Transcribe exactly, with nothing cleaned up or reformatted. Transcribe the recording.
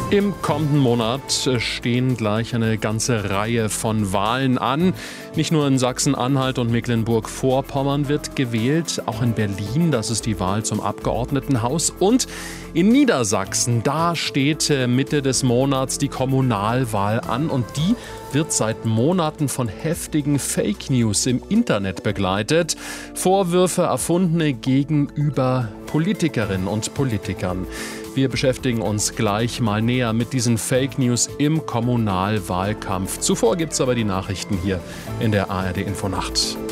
Im kommenden Monat stehen gleich eine ganze Reihe von Wahlen an. Nicht nur in Sachsen-Anhalt und Mecklenburg-Vorpommern wird gewählt, auch in Berlin, das ist die Wahl zum Abgeordnetenhaus. Und in Niedersachsen, da steht Mitte des Monats die Kommunalwahl an und die wird seit Monaten von heftigen Fake News im Internet begleitet. Vorwürfe erfundene gegenüber Politikerinnen und Politikern. Wir beschäftigen uns gleich mal näher mit diesen Fake News im Kommunalwahlkampf. Zuvor gibt es aber die Nachrichten hier in der A R D Infonacht.